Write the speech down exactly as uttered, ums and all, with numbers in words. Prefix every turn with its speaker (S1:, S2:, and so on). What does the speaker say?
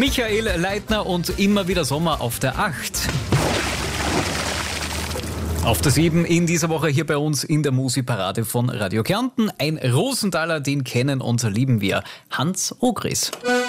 S1: Michael Leitner und immer wieder Sommer auf der acht. Auf der sieben in dieser Woche hier bei uns in der Musikparade von Radio Kärnten. Ein Rosenthaler, den kennen und lieben wir, Hans Ogris.